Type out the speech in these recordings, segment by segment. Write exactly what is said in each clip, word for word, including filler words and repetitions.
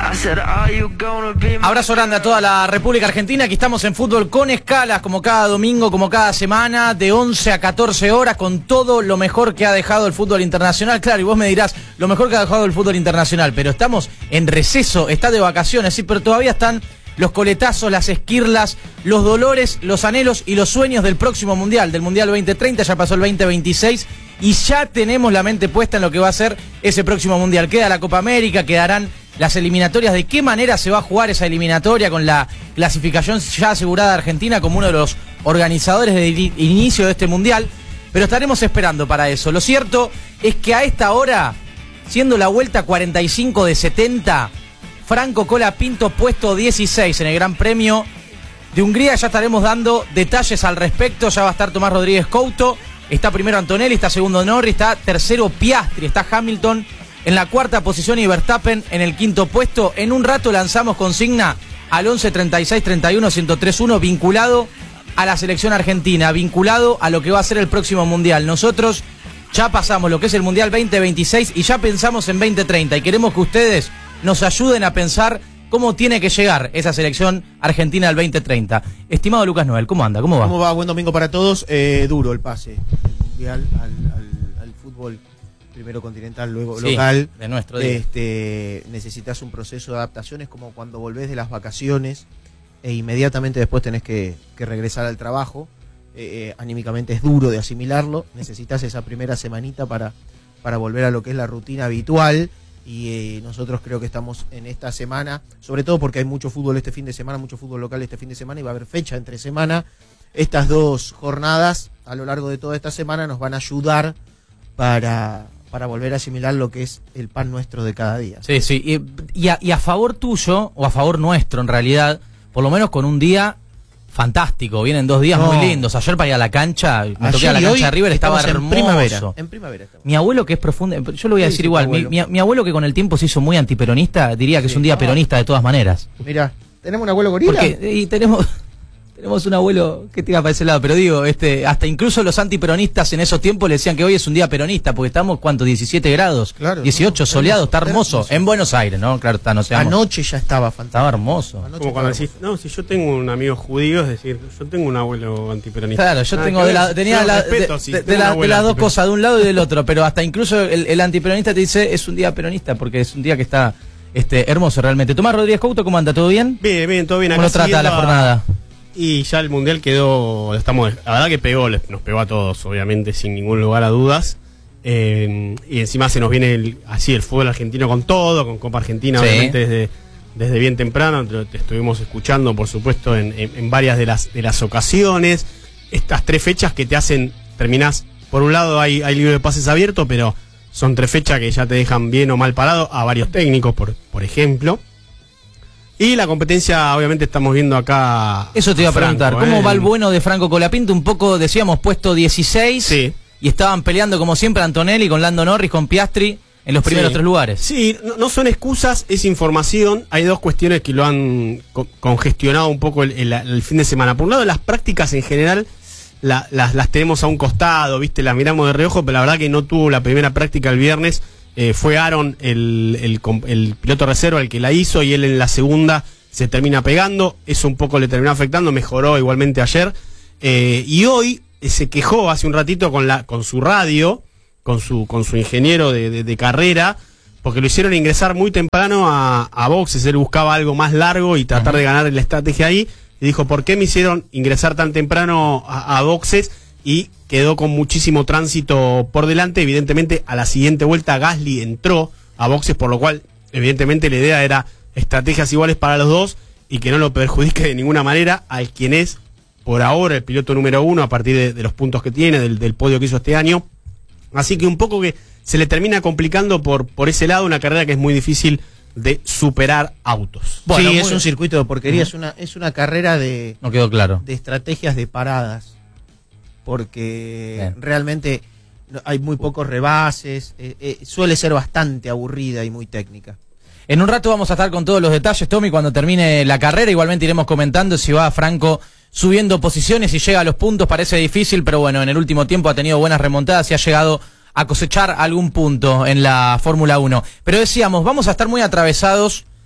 Abrazo grande a toda la República Argentina. Aquí estamos en Fútbol con Escalas, como cada domingo, como cada semana, de once a catorce horas, con todo lo mejor que ha dejado el fútbol internacional. Claro, y vos me dirás, lo mejor que ha dejado el fútbol internacional, pero estamos en receso, está de vacaciones, sí, pero todavía están los coletazos, las esquirlas, los dolores, los anhelos y los sueños del próximo Mundial, del Mundial veinte treinta, ya pasó el veinte veintiséis y ya tenemos la mente puesta en lo que va a ser ese próximo Mundial. Queda la Copa América, quedarán las eliminatorias, de qué manera se va a jugar esa eliminatoria con la clasificación ya asegurada de Argentina como uno de los organizadores de inicio de este Mundial, pero estaremos esperando para eso. Lo cierto es que a esta hora, siendo la vuelta cuarenta y cinco de setenta, Franco Colapinto puesto dieciséis en el Gran Premio de Hungría. Ya estaremos dando detalles al respecto. Ya va a estar Tomás Rodríguez Couto, está primero Antonelli, está segundo Norris, está tercero Piastri, está Hamilton en la cuarta posición y Verstappen en el quinto puesto. En un rato lanzamos consigna al once treinta y seis treinta y uno ciento tres uno, vinculado a la selección argentina, vinculado a lo que va a ser el próximo Mundial. Nosotros ya pasamos lo que es el Mundial veinte veintiséis y ya pensamos en veinte treinta y queremos que ustedes nos ayuden a pensar cómo tiene que llegar esa selección argentina del veinte treinta. Estimado Lucas Noel, ¿cómo anda? ¿Cómo va? ¿Cómo va? Buen domingo para todos. Eh, duro el pase del Mundial al, al, al fútbol, primero continental, luego sí, local. De nuestro día. Este, necesitas un proceso de adaptación, es como cuando volvés de las vacaciones e inmediatamente después tenés que, que regresar al trabajo. Eh, eh, anímicamente es duro de asimilarlo. Necesitas esa primera semanita para, para volver a lo que es la rutina habitual. Y eh, nosotros creo que estamos en esta semana, sobre todo porque hay mucho fútbol este fin de semana, mucho fútbol local este fin de semana y va a haber fecha entre semana. Estas dos jornadas a lo largo de toda esta semana nos van a ayudar para, para volver a asimilar lo que es el pan nuestro de cada día. Sí, sí, y, y, a, y a favor tuyo, o a favor nuestro en realidad, por lo menos con un día fantástico, vienen dos días no. muy lindos. Ayer para ir a la cancha, me Ayer toqué a la cancha de River, estaba en hermoso. Primavera, en primavera estamos. Mi abuelo, que es profundo, yo lo voy a Sí, decir sí, igual, mi, mi, mi abuelo que con el tiempo se hizo muy antiperonista, diría que sí, es un día peronista de todas maneras. Mira, ¿tenemos un abuelo gorila? Porque, y tenemos... Tenemos un abuelo que tira para ese lado, pero digo, este, hasta incluso los antiperonistas en esos tiempos le decían que hoy es un día peronista, porque estamos, ¿cuánto? diecisiete grados, claro, dieciocho, no, soleado, está hermoso, hermoso. En Buenos Aires, ¿no? Claro, está, no sé. Anoche ya estaba fantástico. Estaba hermoso. Anoche como cuando decís, no, si yo tengo un amigo judío, es decir, yo tengo un abuelo antiperonista. Claro, yo ah, tengo, de la, tenía la, respeto, de, sí, de, de, la, de las dos cosas, de un lado y del otro, pero hasta incluso el, el antiperonista te dice, es un día peronista, porque es un día que está este, hermoso realmente. Tomás Rodríguez Couto, ¿cómo anda? ¿Todo bien? Bien, bien, todo bien. ¿Cómo lo trata la jornada? Y ya el Mundial quedó, estamos, la verdad que pegó, nos pegó a todos, obviamente, sin ningún lugar a dudas. Eh, y encima se nos viene el, así el fútbol argentino con todo, con Copa Argentina, sí. Obviamente desde, desde bien temprano, te, te estuvimos escuchando, por supuesto, en, en, en varias de las, de las ocasiones. Estas tres fechas que te hacen, terminás, por un lado hay, hay libro de pases abierto, pero son tres fechas que ya te dejan bien o mal parado a varios técnicos, por, por ejemplo. Y la competencia, obviamente, estamos viendo acá. Eso te iba a Franco, preguntar. ¿Cómo ¿eh? va el bueno de Franco Colapinto? Un poco, decíamos, puesto dieciséis. Sí. Y estaban peleando, como siempre, Antonelli con Lando Norris, con Piastri, en los primeros sí. tres lugares. Sí, no, no son excusas, es información. Hay dos cuestiones que lo han co congestionado un poco el, el, el fin de semana. Por un lado, las prácticas en general la, las, las tenemos a un costado, ¿viste? Las miramos de reojo, pero la verdad que no tuvo la primera práctica el viernes. Eh, fue Aaron el, el, el piloto reserva el que la hizo y él en la segunda se termina pegando, eso un poco le terminó afectando, mejoró igualmente ayer eh, y hoy eh, se quejó hace un ratito con la con su radio, con su con su ingeniero de, de, de carrera, porque lo hicieron ingresar muy temprano a, a boxes, él buscaba algo más largo y tratar uh-huh. de ganar la estrategia ahí, y dijo, ¿por qué me hicieron ingresar tan temprano a, a boxes? Y quedó con muchísimo tránsito por delante. Evidentemente a la siguiente vuelta Gasly entró a boxes, por lo cual evidentemente la idea era estrategias iguales para los dos y que no lo perjudique de ninguna manera al quien es por ahora el piloto número uno a partir de, de los puntos que tiene, del, del podio que hizo este año. Así que un poco que se le termina complicando por, por ese lado, una carrera que es muy difícil de superar autos. Bueno, sí, es un circuito de porquería, uh-huh. es una es una carrera de, no quedó claro. de estrategias de paradas. Porque Bien. realmente hay muy pocos rebases, eh, eh, suele ser bastante aburrida y muy técnica. En un rato vamos a estar con todos los detalles, Tommy, cuando termine la carrera. Igualmente iremos comentando si va Franco subiendo posiciones y llega a los puntos. Parece difícil, pero bueno, en el último tiempo ha tenido buenas remontadas y ha llegado a cosechar algún punto en la Fórmula uno. Pero decíamos, vamos a estar muy atravesados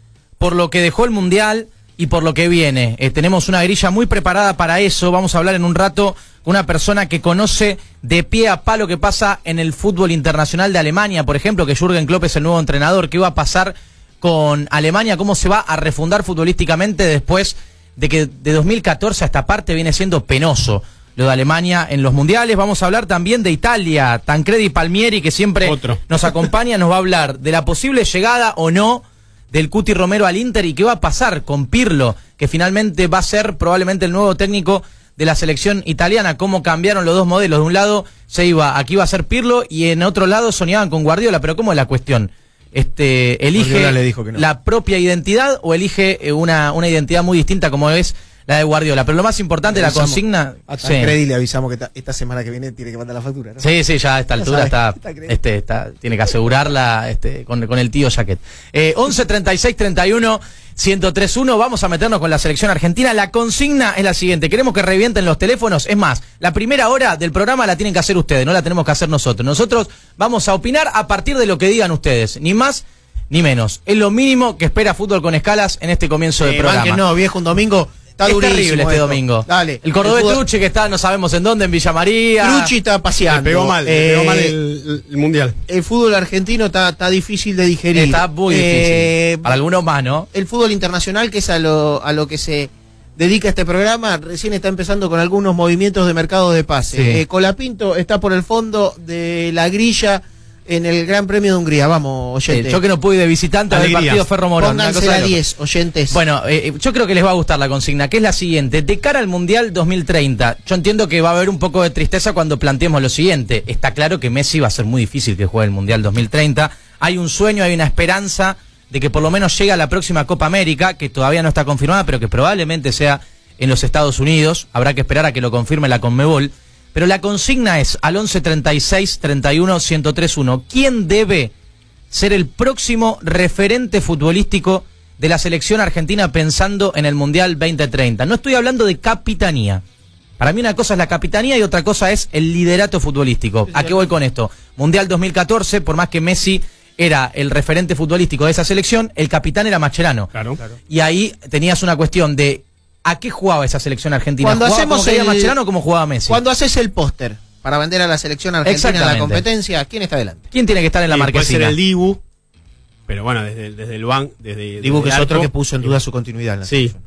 por lo que dejó el Mundial y por lo que viene. Eh, tenemos una grilla muy preparada para eso. Vamos a hablar en un rato con una persona que conoce de pie a palo qué pasa en el fútbol internacional de Alemania, por ejemplo, que Jürgen Klopp es el nuevo entrenador. ¿Qué va a pasar con Alemania? ¿Cómo se va a refundar futbolísticamente después de que de dos mil catorce a esta parte viene siendo penoso lo de Alemania en los mundiales? Vamos a hablar también de Italia. Tancredi Palmieri, que siempre Otro. nos acompaña, nos va a hablar de la posible llegada o no del Cuti Romero al Inter y qué va a pasar con Pirlo, que finalmente va a ser probablemente el nuevo técnico de la selección italiana. Cómo cambiaron los dos modelos. De un lado se iba, aquí iba a ser Pirlo, y en otro lado soñaban con Guardiola. Pero ¿cómo es la cuestión? Este, ¿elige le dijo que no. la propia identidad o elige eh, una, una identidad muy distinta como es la de Guardiola? Pero lo más importante, la Avisamos. consigna... A sí. Tancredi le avisamos que ta- esta semana que viene tiene que mandar la factura, ¿no? Sí, sí, ya a esta Ya altura sabe, está, Tancredi. este, está, tiene que asegurarla este, con, con el tío Jaquet. Eh, once treinta y seis treinta y uno ciento tres uno, vamos a meternos con la selección argentina. La consigna es la siguiente: queremos que revienten los teléfonos. Es más, la primera hora del programa la tienen que hacer ustedes, no la tenemos que hacer nosotros. Nosotros vamos a opinar a partir de lo que digan ustedes, ni más ni menos. Es lo mínimo que espera Fútbol con Escalas en este comienzo de Eh, programa. banque no, viejo, un domingo. Está es durísimo terrible este esto. domingo. Dale. El cordobés fútbol- Truchi, que está no sabemos en dónde, en Villa María. Truchi está paseando. Le pegó mal, Eh, le pegó mal el, el- el mundial. El fútbol argentino está, está difícil de digerir. Está muy Eh, difícil. Para algunos más, ¿no? El fútbol internacional, que es a lo, a lo que se dedica este programa, recién está empezando con algunos movimientos de mercado de pase. Sí. Eh, Colapinto está por el fondo de la grilla en el Gran Premio de Hungría. Vamos, oyentes. Eh, yo que no pude ir de visitante del Alegrías. partido Ferro Morón. una Pónganse cosa de a loco. diez, oyentes. Bueno, eh, yo creo que les va a gustar la consigna, que es la siguiente. De cara al Mundial dos mil treinta, yo entiendo que va a haber un poco de tristeza cuando planteemos lo siguiente. Está claro que Messi va a ser muy difícil que juegue el Mundial dos mil treinta. Hay un sueño, hay una esperanza de que por lo menos llegue a la próxima Copa América, que todavía no está confirmada, pero que probablemente sea en los Estados Unidos. Habrá que esperar a que lo confirme la Conmebol. Pero la consigna es al once treinta y seis treinta y uno ciento tres uno. ¿Quién debe ser el próximo referente futbolístico de la selección argentina pensando en el Mundial veinte treinta? No estoy hablando de capitanía. Para mí una cosa es la capitanía y otra cosa es el liderato futbolístico. ¿A qué voy con esto? Mundial dos mil catorce, por más que Messi era el referente futbolístico de esa selección, el capitán era Mascherano. Claro. Y ahí tenías una cuestión de ¿a qué jugaba esa selección argentina? Cuando ¿Jugaba hacemos como quería el- Mascherano o como jugaba Messi? Cuando haces el póster para vender a la selección argentina en la Exactamente. competencia, ¿quién está adelante? ¿Quién tiene que estar en la Sí, puede ser marquesina? el Dibu, pero bueno, desde, el- desde el ban, desde Digo desde que es el otro arco, que puso en duda su continuidad en la Sí. selección.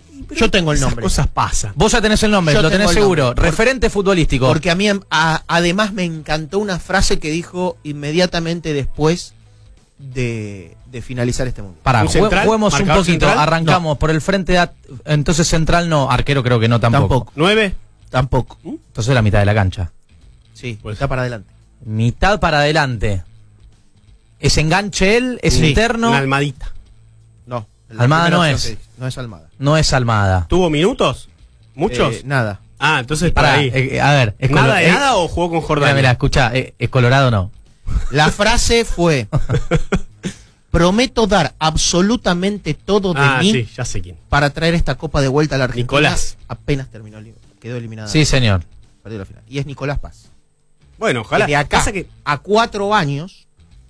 Yo tengo el Esas nombre. cosas pasan. Vos ya tenés el nombre, Yo lo tengo tenés el seguro. nombre. Por- Referente futbolístico. Porque a mí a- además me encantó una frase que dijo inmediatamente después de, de finalizar este mundo. Pará, ¿Un jue- central? juguemos un ¿Marcador poquito. central? Arrancamos por el frente de at- entonces central no, arquero creo que no tampoco. Tampoco. ¿Nueve? Tampoco. Entonces la mitad de la cancha. Sí, Pues- está para adelante. Mitad para adelante. ¿Es enganche él? ¿Es Sí, interno? Una almadita. No. la Almada primera no opción es. que- No es Almada. No es Almada. ¿Tuvo minutos? ¿Muchos? Eh, nada. Ah, entonces por Pará, ahí. eh, eh, a ver. Es ¿Nada colo- de eh, nada o jugó con Mira, Jordania? mira, escucha, eh, ¿es Colorado o no? La frase fue: prometo dar absolutamente todo de Ah, mí sí, ya sé quién. para traer esta copa de vuelta a la Argentina. Nicolás. Apenas terminó, el- quedó eliminada. Sí, señor. Perdió la final. Y es Nicolás Paz. Bueno, ojalá. Que de acá Pasa que a cuatro años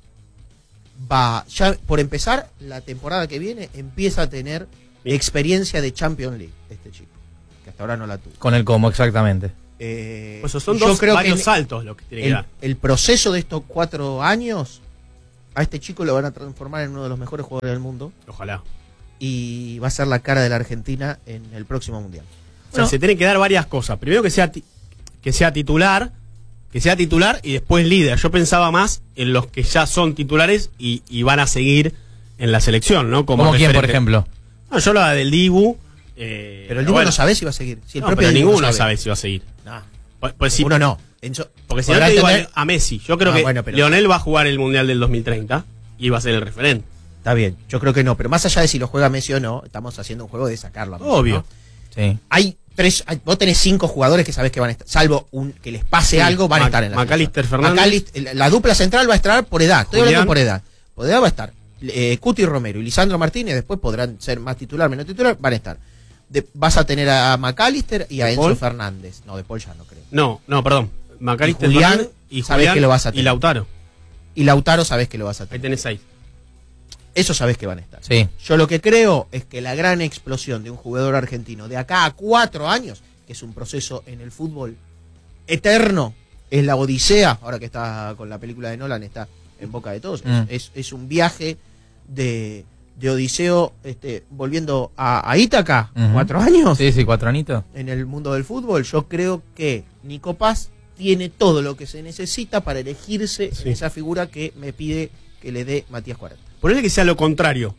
va, ya por empezar, la temporada que viene empieza a tener experiencia de Champions League este chico, que hasta ahora no la tuvo. Con el como, exactamente. Eh, pues son yo dos creo varios que saltos lo que tiene que el, dar. el proceso de estos cuatro años a este chico lo van a transformar en uno de los mejores jugadores del mundo Ojalá. y va a ser la cara de la Argentina en el próximo mundial. O sea, Bueno. se tienen que dar varias cosas. Primero que sea ti- que sea titular, que sea titular y después líder. Yo pensaba más en los que ya son titulares y, y van a seguir en la selección, ¿no? ¿Como quién, por referente. ejemplo? No, yo hablaba del Dibu. eh, Pero el Dibu bueno, no sabe si va a seguir. Si el no, propio pero Dibu ninguno no sabe. si va a seguir. Nah, Pues, pues sí, ninguno no. Enzo- porque si no podrá te digo a, entender- a Messi, yo creo Ah, que bueno, pero- Leonel va a jugar el Mundial del dos mil treinta y va a ser el referente. Está bien, yo creo que no, pero más allá de si lo juega Messi o no, estamos haciendo un juego de sacarlo a Messi, Obvio. ¿no? Sí. Hay tres, hay- vos tenés cinco jugadores que sabés que van a estar, salvo un que les pase Sí, algo, van a Mac- estar en la Macalister selección. Fernández. Macalist- la dupla central va a estar por edad, estoy Julián. hablando por edad. Por edad va a estar eh, Cuti Romero y Lisandro Martínez, después podrán ser más titular, menos titular, van a estar. De- vas a tener a Macalister y a ¿De Enzo Paul? Fernández. No, de Paul ya no creo. No, no, perdón. Macalister Y Julián, Fernández y sabés Julián que lo vas a y tener. Lautaro. Y Lautaro sabés que lo vas a Ahí tener. tenés seis. Eso sabés que van a estar. Sí. Yo lo que creo es que la gran explosión de un jugador argentino de acá a cuatro años, que es un proceso en el fútbol eterno, es la odisea, ahora que está con la película de Nolan, está en boca de todos, mm. es, es, es un viaje de, de Odiseo, este, volviendo a, a Ítaca, uh-huh. cuatro años. Sí, sí, cuatro anitos. En el mundo del fútbol, yo creo que Nico Paz tiene todo lo que se necesita para elegirse sí. en esa figura que me pide que le dé Matías cuarenta. Ponele que sea lo contrario.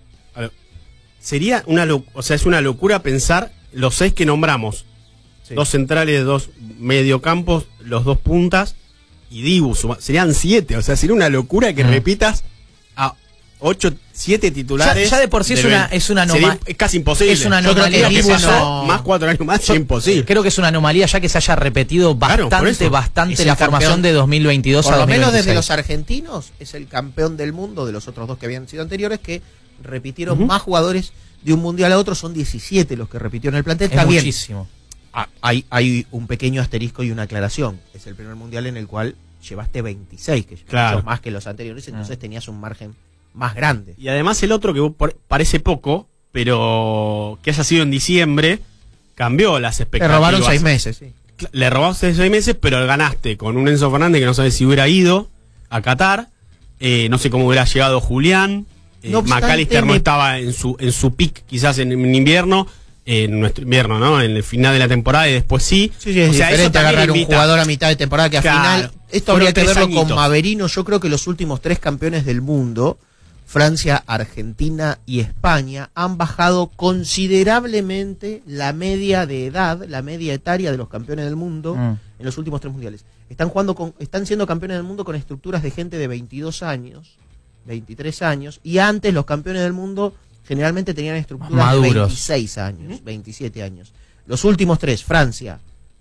Sería una lo, o sea, es una locura pensar los seis que nombramos. Sí. Dos centrales, dos mediocampos, los dos puntas y Dibu. Serían siete. O sea, sería una locura que mm. repitas a ocho, siete titulares. Ya, ya de por sí de es una, es una anomalía. Es casi imposible. Es una anomalía que, que pasó, no, más cuatro años más yo, es imposible. Creo que es una anomalía ya que se haya repetido bastante, claro, bastante la campeón, formación de dos mil veintidós por a dos mil veintiséis. Por lo menos desde los argentinos es el campeón del mundo de los otros dos que habían sido anteriores, que repitieron uh-huh. más jugadores de un mundial a otro. Son diecisiete los que repitió en el plantel. Es Está muchísimo. Bien. Ah, hay, hay un pequeño asterisco y una aclaración. Es el primer mundial en el cual llevaste veintiséis, que claro. más que los anteriores, entonces uh-huh. tenías un margen más grande. Y además el otro que parece poco, pero que haya sido en diciembre, cambió las expectativas. Le robaron seis meses, sí. Le robaste seis meses, pero ganaste con un Enzo Fernández que no sabes si hubiera ido a Qatar, eh, no sé cómo hubiera llegado Julián, eh, no McAllister no estaba en su en su pick quizás en, en invierno, en nuestro invierno, ¿no? En el final de la temporada y después sí. Sí, sí, es o sea, diferente eso agarrar invita. Un jugador a mitad de temporada que a claro, final. Esto habría que verlo añitos. Con Maverino. Yo creo que los últimos tres campeones del mundo, Francia, Argentina y España, han bajado considerablemente la media de edad, la media etaria de los campeones del mundo mm. en los últimos tres mundiales. Están jugando con, están siendo campeones del mundo con estructuras de gente de veintidós años, veintitrés años, y antes los campeones del mundo generalmente tenían estructuras Maduros. de veintiséis años, veintisiete años. Los últimos tres, Francia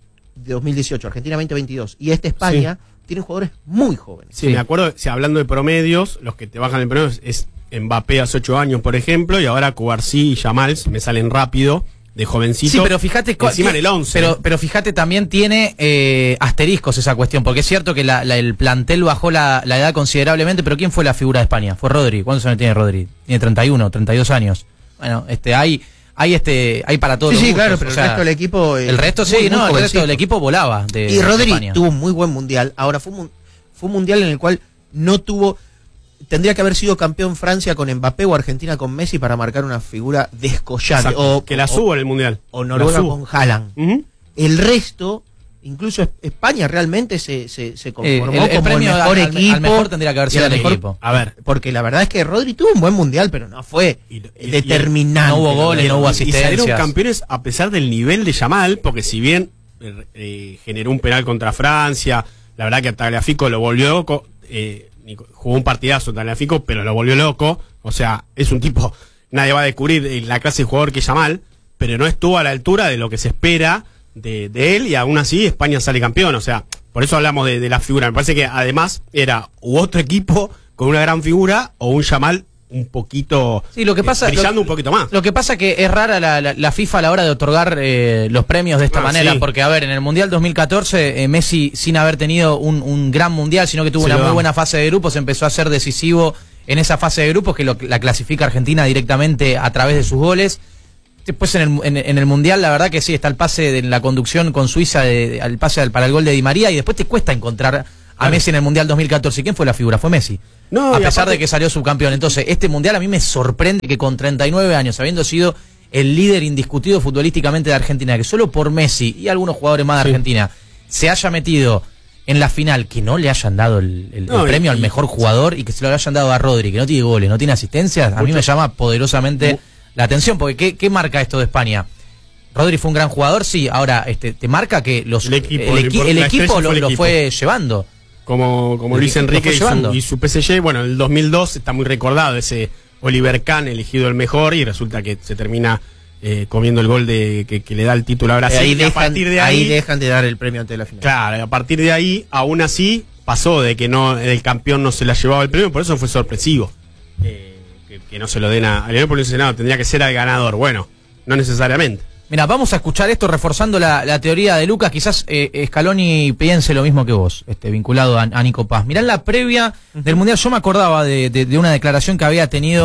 de dos mil dieciocho, Argentina veinte veintidós y este España, sí. tienen jugadores muy jóvenes. Sí, sí. me acuerdo, o sea, hablando de promedios, los que te bajan el promedio es Mbappé hace ocho años, por ejemplo, y ahora Cubarsí y Yamal me salen rápido, de jovencito. Sí, pero fíjate encima en el once. Pero, pero fíjate, también tiene eh, asteriscos esa cuestión, porque es cierto que la, la, el plantel bajó la, la edad considerablemente, pero ¿quién fue la figura de España? Fue Rodri. ¿Cuántos años tiene Rodri? Tiene treinta y uno, treinta y dos años. Bueno, este, hay, hay este, hay para todos. Sí, los sí, gustos, claro, pero el sea, resto del equipo. Eh, el resto sí, muy, no, muy el resto del equipo volaba. De, y Rodri de España. tuvo un muy buen mundial. Ahora fue un, fue un mundial en el cual no tuvo. Tendría que haber sido campeón Francia con Mbappé o Argentina con Messi para marcar una figura descollante. O, que la subo en el mundial. O Noruega con Haaland. Uh-huh. El resto. Incluso España realmente se, se, se conformó eh, el, el como premio el mejor al, equipo. Al mejor tendría que haber sido el mejor, equipo. A ver, porque la verdad es que Rodri tuvo un buen mundial, pero no fue y, y, determinante. No hubo goles, no hubo asistencias. Y salieron campeones a pesar del nivel de Yamal, porque si bien eh, eh, generó un penal contra Francia, la verdad que a Tagliafico lo volvió loco, eh, jugó un partidazo Tagliafico, pero lo volvió loco. O sea, es un tipo, nadie va a descubrir la clase de jugador que es Yamal, pero no estuvo a la altura de lo que se espera De, de él, y aún así España sale campeón. O sea, por eso hablamos de, de la figura. Me parece que además era u otro equipo con una gran figura o un Yamal un poquito sí, lo que pasa, eh, brillando lo, un poquito más. Lo que pasa que es rara la, la, la FIFA a la hora de otorgar eh, los premios de esta ah, manera, sí. porque a ver, en el Mundial dos mil catorce eh, Messi, sin haber tenido un, un gran Mundial, sino que tuvo sí, una muy buena fase de grupos, empezó a ser decisivo en esa fase de grupos que lo, la clasifica Argentina directamente a través de sus goles. Después en el, en, en el Mundial la verdad que sí, está el pase de la conducción con Suiza, de, de, el pase para el gol de Di María, y después te cuesta encontrar a claro. Messi en el Mundial dos mil catorce. ¿Quién fue la figura? Fue Messi. No, a pesar aparte... de que salió subcampeón. Entonces, este Mundial a mí me sorprende que con treinta y nueve años, habiendo sido el líder indiscutido futbolísticamente de Argentina, que solo por Messi y algunos jugadores más de sí. Argentina se haya metido en la final, que no le hayan dado el, el, no, el premio y, al mejor jugador y que se lo hayan dado a Rodri, que no tiene goles, no tiene asistencias, a mí me llama poderosamente... Uh. la atención, porque ¿qué, ¿qué marca esto de España? Rodri fue un gran jugador, sí, ahora este te marca que los el equipo, el, equi, el equipo lo, lo fue llevando. Como, como Luis Enrique y su, y su P S G, bueno, el dos mil dos está muy recordado, ese Oliver Kahn elegido el mejor y resulta que se termina eh, comiendo el gol de que, que le da el título a Brasil. Ahí, dejan, a partir de ahí, ahí dejan de dar el premio ante la final. Claro, a partir de ahí, aún así, pasó de que no el campeón no se la llevaba el premio, por eso fue sorpresivo. Eh, Que, que no se lo den a, a Leonel por el Senado, tendría que ser al ganador. Bueno, no necesariamente. Mira, vamos a escuchar esto reforzando la, la teoría de Lucas. Quizás eh, Scaloni piense lo mismo que vos, este, vinculado a, a Nico Paz. Mirá en la previa del Mundial, yo me acordaba de, de, de una declaración que había tenido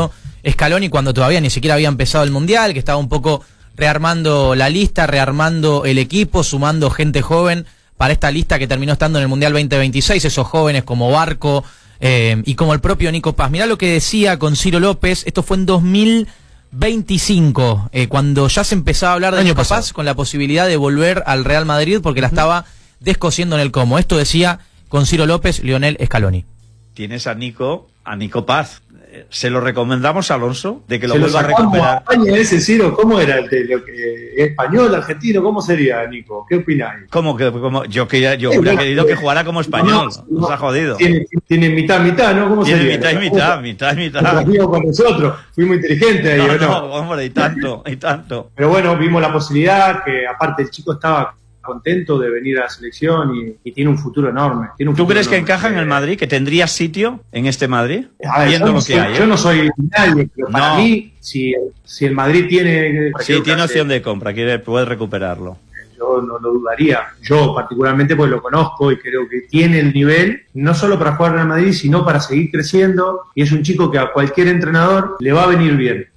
Scaloni cuando todavía ni siquiera había empezado el Mundial, que estaba un poco rearmando la lista, rearmando el equipo, sumando gente joven para esta lista que terminó estando en el Mundial veinte veintiséis, esos jóvenes como Barco eh, y como el propio Nico Paz. Mirá lo que decía con Ciro López, esto fue en dos mil veinticinco, eh, cuando ya se empezaba a hablar de Nico Paz con la posibilidad de volver al Real Madrid porque la estaba descosiendo en el como. Esto decía con Ciro López Lionel Scaloni. Tienes a Nico, a Nico Paz. Se lo recomendamos a Alonso de que lo Se vuelva a sacó recuperar. a España ese Ciro, ¿cómo era el de, lo que, español, argentino? ¿Cómo sería, Nico? ¿Qué opináis? ¿Cómo que como yo que yo Eh, hubiera no, querido eh, que jugara como español? no, no, Nos ha jodido. Tiene, tiene mitad, mitad, ¿no? ¿Cómo Tiene sería? mitad y mitad, mitad y mitad. Nos dio con nosotros, fuimos inteligentes ahí, No, ¿o no? no, hombre, y tanto, y tanto. Pero bueno, vimos la posibilidad que aparte el chico estaba contento de venir a la selección y, y tiene un futuro enorme. Tiene un ¿Tú futuro crees que enorme. encaja en el Madrid? ¿Que tendría sitio en este Madrid? A ver, Viendo yo, no lo que soy, hay. ¿eh? yo no soy nadie, pero para No. mí, si, si el Madrid tiene... Sí, tiene opción de compra, quiere, puede recuperarlo. Yo no lo dudaría. Yo particularmente pues lo conozco y creo que tiene el nivel, no solo para jugar en el Madrid, sino para seguir creciendo. Y es un chico que a cualquier entrenador le va a venir bien.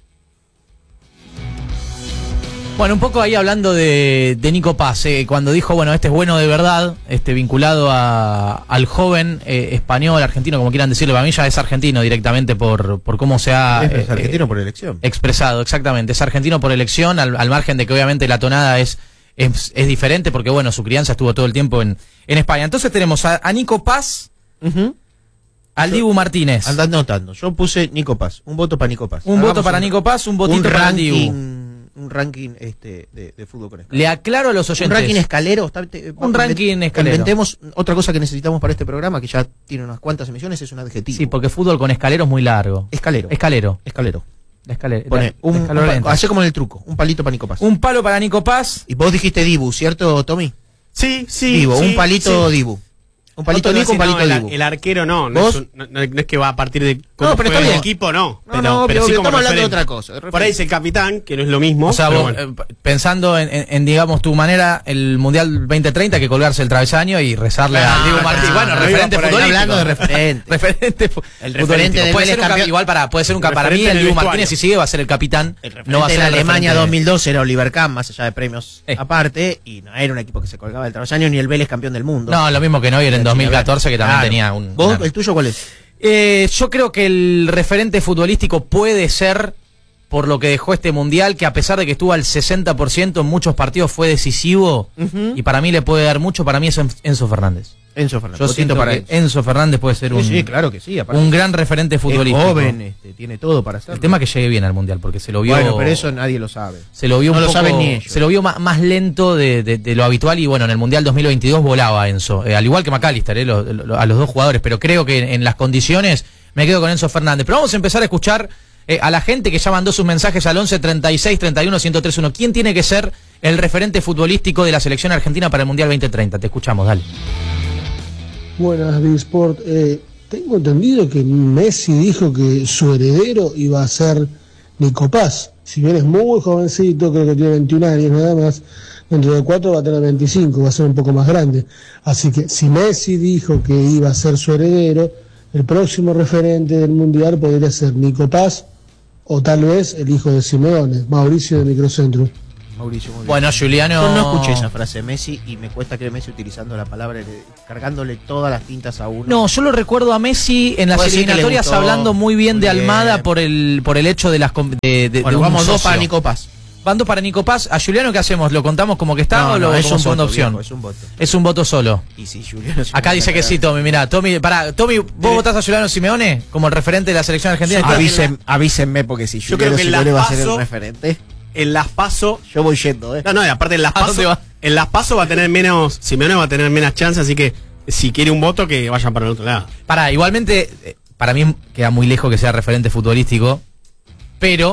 Bueno, un poco ahí hablando de, de Nico Paz, eh, cuando dijo, bueno, este es bueno de verdad, este vinculado a, al joven eh, español, argentino, como quieran decirlo, para mí ya es argentino directamente por, por cómo se ha... Es eh, argentino eh, por elección. Expresado, exactamente, es argentino por elección, al, al margen de que obviamente la tonada es, es, es diferente, porque bueno, su crianza estuvo todo el tiempo en, en España. Entonces tenemos a, a Nico Paz, Uh-huh. al Dibu Martínez. Andad notando. Yo puse Nico Paz. Un voto para Nico Paz. Un Hagamos voto para un, Nico Paz, un votito un para el Dibu. ranking, un ranking este, de, de fútbol con escalero. Le aclaro a los Un oyentes. ranking escalero. Está, te, Un ranking escalero. Inventemos otra cosa que necesitamos para este programa, que ya tiene unas cuantas emisiones, es un adjetivo. Sí, porque fútbol con escalero es muy largo. Escalero. Escalero. Escalero. La escalera. Pone la- un, la un escalera pa- hace como en el truco. Un palito para Nico Paz. Un palo para Nico Paz. Y vos dijiste Dibu, ¿cierto, Tommy? Sí, sí. Dibu, sí, un palito sí. Dibu. Un palito Otro Nico, un dice, palito no, Dibu. el, el arquero no, no ¿Vos? es, un- no, no es que va a partir de cómo No, pero juega está el bien. equipo, no. No, Pero, no, pero obvio, sí obvio, como estamos hablando de referente. otra cosa. de Por ahí referente. es el capitán, que no es lo mismo. O sea, pero vos, bueno. eh, pensando en, en- en, digamos, tu manera, el Mundial veinte treinta, hay que colgarse el travesaño y rezarle Ah, a Diego Martínez. no, Bueno, no, referente iba por ahí futbolístico. hablando de referente. referente fu- El futbolístico. referente del Puede Vélez ser un cap- campeón. igual para, puede ser un El cap- para mí referente el del Diego vestuario. Martínez, si sigue, va a ser el capitán. El referente No va a ser de el Alemania referente- dos mil dos era Oliver Kahn, más allá de premios Eh. aparte, y no era un equipo que se colgaba del travesaño, ni el Vélez campeón del mundo. No, lo mismo que no, y era en La dos mil catorce, que también Claro. tenía un... ¿Vos, una- el tuyo cuál es? Eh, yo creo que el referente futbolístico puede ser, por lo que dejó este Mundial, que a pesar de que estuvo al sesenta por ciento en muchos partidos fue decisivo, Ujú. y para mí le puede dar mucho, para mí es En- Enzo Fernández. Enzo Fernández. Yo Votito siento para que Enzo. Enzo Fernández puede ser Sí, un, sí, claro que sí. aparte. un gran referente Es futbolístico. joven, este, tiene todo para hacerlo. El tema es que llegue bien al Mundial, porque se lo vio... Bueno, pero eso nadie lo sabe. Se lo vio no un lo poco, saben ni ellos. se lo vio más, más lento de, de- de lo habitual, y bueno, en el Mundial dos mil veintidós volaba Enzo, eh, al igual que McAllister, eh, lo- lo- a los dos jugadores, pero creo que en, en las condiciones me quedo con Enzo Fernández. Pero vamos a empezar a escuchar eh, a la gente que ya mandó sus mensajes al once treinta y seis treinta y uno ciento tres uno. ¿Quién tiene que ser el referente futbolístico de la selección argentina para el Mundial veinte treinta? Te escuchamos, dale. Buenas, Disport. Eh, tengo entendido que Messi dijo que su heredero iba a ser Nico Paz. Si bien es muy jovencito, creo que tiene veintiún años nada más, dentro de cuatro va a tener veinticinco, va a ser un poco más grande. Así que si Messi dijo que iba a ser su heredero, el próximo referente del Mundial podría ser Nico Paz o tal vez el hijo de Simeone, Mauricio de Microcentro. Mauricio, muy bien. Bueno, Juliano... Yo no escuché esa frase de Messi y me cuesta creer Messi utilizando la palabra, hered- cargándole todas las tintas a uno. No, yo lo recuerdo a Messi en las Puede decir que le eliminatorias gustó. hablando muy bien de Muy Almada bien. por el por el hecho de las com- de, de- Bueno, de un vamos dos socio. para Nico Paz. Van dos para Nico Paz. ¿A Juliano qué hacemos? ¿Lo contamos como que está No, o lo no, es como un segunda voto, opción? viejo, es un voto. Es un voto solo. Y si Juliano se Acá me dice que saca- sí, Tommy. Mira, Tommy, pará, Tommy, ¿vos votás a Juliano Simeone como el referente de la selección argentina? Sí, Avisen- avísenme porque si Yo Juliano creo que en Simeone las va a ser el PASO- referente, En las PASO. yo voy yendo, ¿eh? No, no, y aparte en las ¿A dónde PASO. va? En las PASO va a tener menos. Simeone va a tener menos chance, así que si quiere un voto, que vayan para el otro lado. Pará, igualmente, eh, para mí queda muy lejos que sea referente futbolístico, pero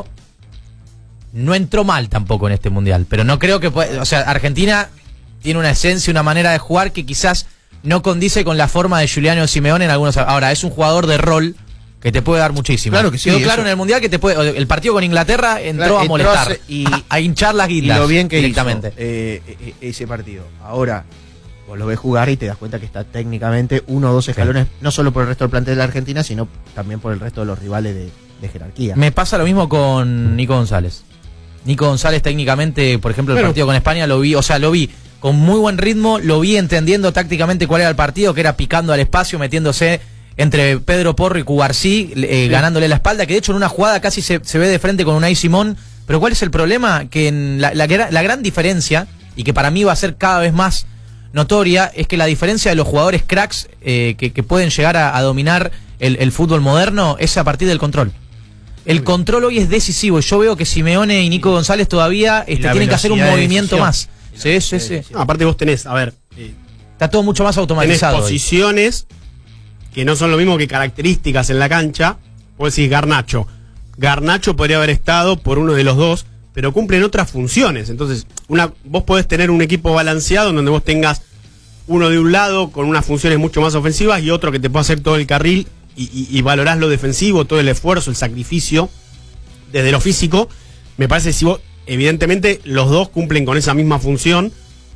no entró mal tampoco en este Mundial. Pero no creo que pueda, o sea, Argentina tiene una esencia, una manera de jugar que quizás no condice con la forma de Juliano Simeone en algunos. Ahora, es un jugador de rol que te puede dar muchísimo. Claro que sí, Quedó claro eso. en el Mundial que te puede. El partido con Inglaterra entró Claro, a entró molestar, a hacer- y- a, a hinchar las Y guindas lo bien que directamente. hizo eh, eh, ese partido. Ahora, vos lo ves jugar y te das cuenta que está técnicamente uno o dos escalones, no solo por el resto del plantel de la Argentina, sino también por el resto de los rivales de, de jerarquía. Me pasa lo mismo con Nico González. Nico González técnicamente, por ejemplo, el Bueno. partido con España lo vi, o sea, lo vi con muy buen ritmo, lo vi entendiendo tácticamente cuál era el partido, que era picando al espacio, metiéndose entre Pedro Porro y Cubarsí, eh, sí. ganándole la espalda, que de hecho en una jugada casi se, se ve de frente con Unai Simón. Pero ¿cuál es el problema? Que en la, la, la gran diferencia, y que para mí va a ser cada vez más notoria, es que la diferencia de los jugadores cracks eh, que, que pueden llegar a, a dominar el, el fútbol moderno es a partir del control. El control hoy es decisivo, y yo veo que Simeone y Nico González todavía este, tienen que hacer un movimiento más. Sí, sí, sí. No, aparte vos tenés, a ver, eh, está todo mucho más automatizado. Tenés posiciones hoy. que no son lo mismo que características en la cancha. Vos decís Garnacho. Garnacho podría haber estado por uno de los dos, pero cumplen otras funciones. Entonces, una, vos podés tener un equipo balanceado en donde vos tengas uno de un lado con unas funciones mucho más ofensivas y otro que te pueda hacer todo el carril y, y, y valorás lo defensivo, todo el esfuerzo, el sacrificio desde lo físico. Me parece que si vos, evidentemente, los dos cumplen con esa misma función,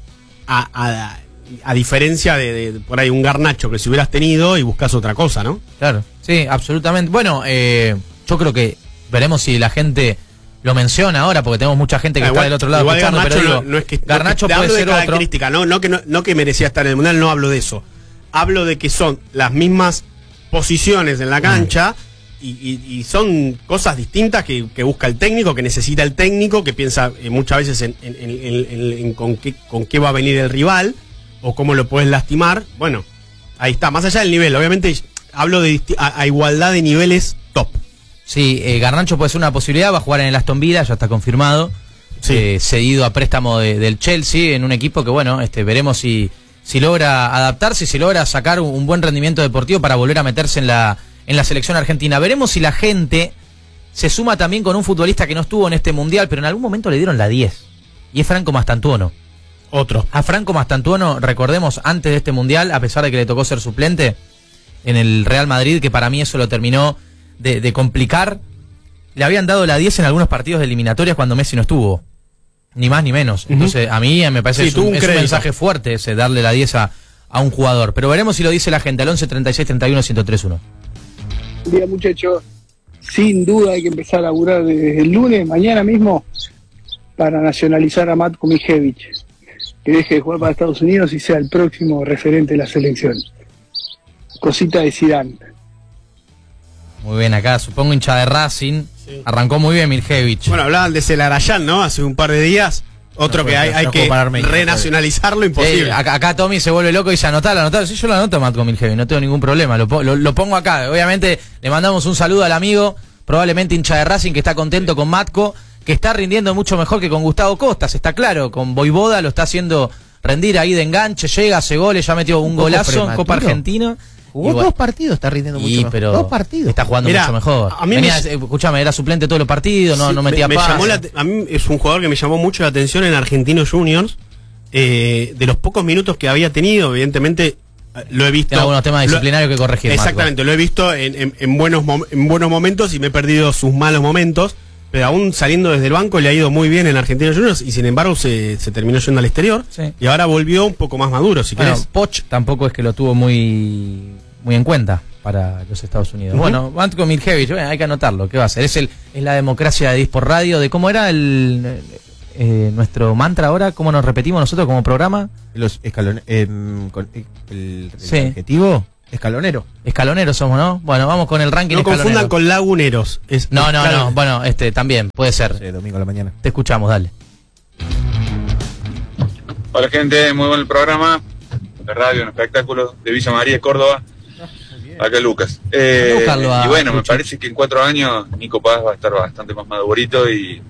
a, a, a diferencia de, de por ahí un Garnacho que si hubieras tenido y buscas otra cosa, ¿no? Claro, sí, absolutamente. Bueno, eh, yo creo que veremos si la gente lo menciona ahora, porque tenemos mucha gente que ah, está igual, del otro lado igual escuchando, Garnacho pero digo, no, no es que, Garnacho no es que, puede ser de otro. Característica, no, no, que no, no que merecía estar en el Mundial, no hablo de eso. Hablo de que son las mismas posiciones en la cancha mm. y, y, y son cosas distintas que, que busca el técnico, que necesita el técnico, que piensa eh, muchas veces en, en, en, en, en con, qué, con qué va a venir el rival o cómo lo puedes lastimar. Bueno, ahí está, más allá del nivel, obviamente hablo de a, a igualdad de niveles top. Sí, eh, Garnacho puede ser una posibilidad, va a jugar en el Aston Villa, ya está confirmado, sí. eh, cedido a préstamo de, del Chelsea, en un equipo que bueno, este veremos si, si logra adaptarse, si logra sacar un, un buen rendimiento deportivo para volver a meterse en la, en la selección argentina. Veremos si la gente se suma también con un futbolista que no estuvo en este Mundial, pero en algún momento le dieron la diez, y es Franco Mastantuono. Otro. A Franco Mastantuono, recordemos, antes de este Mundial, a pesar de que le tocó ser suplente en el Real Madrid, que para mí eso lo terminó De, de complicar, le habían dado la diez en algunos partidos de eliminatorias cuando Messi no estuvo, ni más ni menos. Uh-huh. Entonces a mí me parece sí, que es, un, un, es un mensaje fuerte ese darle la diez a, a un jugador, pero veremos si lo dice la gente al once treinta y seis treinta y uno ciento tres uno. Buen día, muchachos, sin duda hay que empezar a laburar desde el lunes, mañana mismo, para nacionalizar a Matko Mijević, que deje de jugar para Estados Unidos y sea el próximo referente de la selección. Cosita de Zidane. Muy bien, acá supongo hincha de Racing. Sí. Arrancó muy bien Mijević. Bueno, hablaban de Celarayán, ¿no? Hace un par de días. Otro no, que hay, hay que renacionalizarlo, imposible. Sí, acá, acá Tommy se vuelve loco y dice anotar, anotar. Sí, yo lo anoto, Matko Mijević, no tengo ningún problema. Lo, lo, lo pongo acá. Obviamente le mandamos un saludo al amigo, probablemente hincha de Racing, que está contento sí. con Matko, que está rindiendo mucho mejor que con Gustavo Costas, está claro. Con Voivoda lo está haciendo rendir ahí de enganche, llega, hace goles, ya metió un, un golazo en Copa Argentina. Jugó bueno, dos partidos, está rindiendo mucho mejor. Pero dos partidos. Está jugando Mirá, mucho mejor. A mí Venía, me, escúchame, era suplente todos los partidos, no, sí, no metía me, me llamó la, A mí es un jugador que me llamó mucho la atención en Argentinos Juniors. Eh, de los pocos minutos que había tenido, evidentemente lo he visto. Tiene algunos temas disciplinarios lo, que corregir. Exactamente, Marco. Lo he visto en, en, en, buenos, en buenos momentos y me he perdido sus malos momentos. Pero aún saliendo desde el banco le ha ido muy bien en Argentinos Juniors y sin embargo se, se terminó yendo al exterior. Sí. Y ahora volvió un poco más maduro, si bueno, querés. Poch tampoco es que lo tuvo muy muy en cuenta para los Estados Unidos. Uh-huh. Bueno, Matko Mijević, bueno, hay que anotarlo. ¿Qué va a hacer? Es el es la democracia de Disport Radio, de cómo era el eh, nuestro mantra ahora, cómo nos repetimos nosotros como programa. Los escalones, eh, con el, el, el sí. adjetivo escalonero. Escaloneros somos, ¿no? Bueno, vamos con el ranking. No escalonero. Confundan con laguneros. Es no, no, no. Bueno, este también puede ser. Sí, domingo a la mañana. Te escuchamos, dale. Hola gente, muy buen el programa de radio, un espectáculo de Villa María, Córdoba. Acá Lucas. Eh, y bueno, me parece que en cuatro años Nico Paz va a estar bastante más madurito y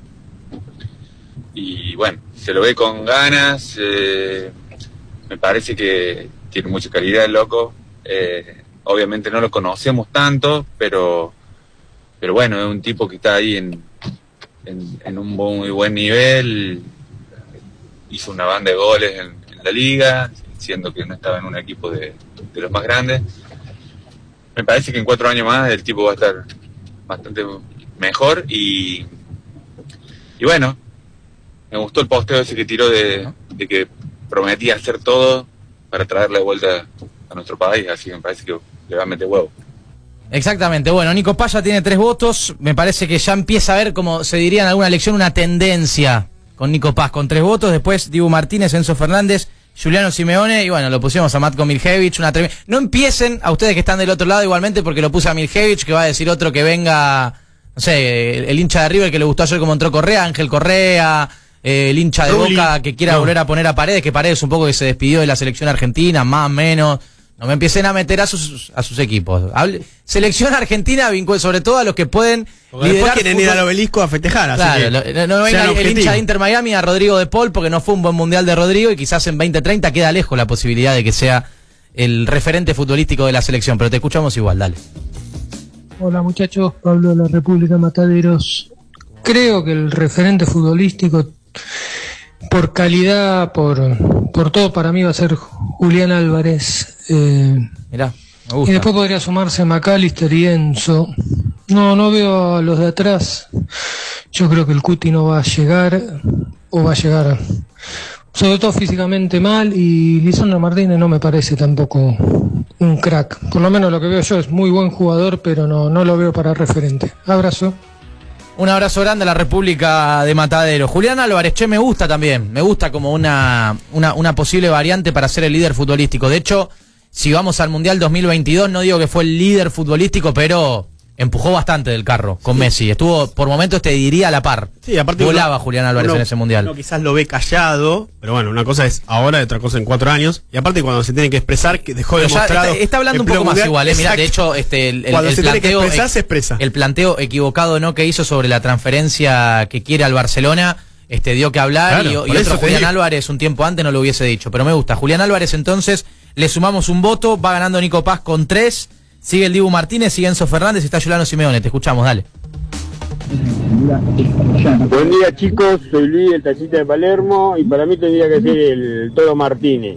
y bueno, se lo ve con ganas. Eh, me parece que tiene mucha calidad el loco. Eh, obviamente no lo conocemos tanto, pero pero bueno, es un tipo que está ahí en, en, en un muy buen nivel. Hizo una banda de goles en, en la liga, siendo que no estaba en un equipo de, de los más grandes. Me parece que en cuatro años más el tipo va a estar bastante mejor y y bueno, me gustó el posteo ese que tiró de, de que prometía hacer todo para traerle de vuelta a nuestro país, así que me parece que le va a meter huevo. Exactamente, bueno, Nico Paz ya tiene tres votos, me parece que ya empieza a ver, como se diría en alguna elección, una tendencia con Nico Paz, con tres votos, después Dibu Martínez, Enzo Fernández, Juliano Simeone, y bueno, lo pusimos a Matko Miljevic, una tremenda... No empiecen a ustedes que están del otro lado igualmente, porque lo puse a Miljevic, que va a decir otro que venga, no sé, el, el hincha de River que le gustó ayer como entró Correa, Ángel Correa, eh, el hincha de Rulli. Boca que quiera No. volver a poner a Paredes, que Paredes un poco que se despidió de la selección argentina, más o menos... No me empiecen a meter a sus a sus equipos. Hable, selección argentina, vincula sobre todo a los que pueden Porque después liderar quieren fútbol. ir al obelisco a festejar. Así Claro, que lo- no, no venga sean el, el hincha objetivos. de Inter Miami a Rodrigo de Paul porque no fue un buen mundial de Rodrigo y quizás en veinte treinta queda lejos la posibilidad de que sea el referente futbolístico de la selección. Pero te escuchamos igual, dale. Hola muchachos, Pablo de la República Mataderos. Creo que el referente futbolístico, por calidad, por, por todo, para mí va a ser Julián Álvarez. Eh, Mirá, me y gusta. después podría sumarse McAllister y Enzo. No, no veo a los de atrás. Yo creo que el Cuti no va a llegar, o va a llegar, sobre todo físicamente mal, y Lisandro Martínez no me parece tampoco un crack. Por lo menos lo que veo yo es muy buen jugador, pero no, no lo veo para referente. Abrazo. Un abrazo grande a la República de Matadero. Julián Álvarez, che, me gusta también. Me gusta como una, una, una posible variante para ser el líder futbolístico. De hecho, si vamos al Mundial dos mil veintidós, no digo que fue el líder futbolístico, pero empujó bastante del carro con Sí. Messi. Estuvo, por momentos te diría, a la par. Sí, aparte volaba uno- Julián Álvarez uno- en ese Mundial. Uno quizás lo ve callado, pero bueno, una cosa es ahora y otra cosa en cuatro años. Y aparte cuando se tiene que expresar, que dejó Pero ya demostrado... está, está hablando un el poco más mundial, igual, eh. Mirá, de exacto. hecho, este, el, el, Cuando el se tiene que planteo, expresar, ex- se expresa. el planteo equivocado no que hizo sobre la transferencia que quiere al Barcelona, este dio que hablar, Claro, y, y por otro eso te Julián digo. Álvarez un tiempo antes no lo hubiese dicho, pero me gusta. Julián Álvarez, entonces, le sumamos un voto, va ganando Nico Paz con tres, sigue el Dibu Martínez, sigue Enzo Fernández y está Juliano Simeone. Te escuchamos, dale. Buen día chicos, soy Luis del Tacita de Palermo y para mí tendría que ser el Toro Martínez.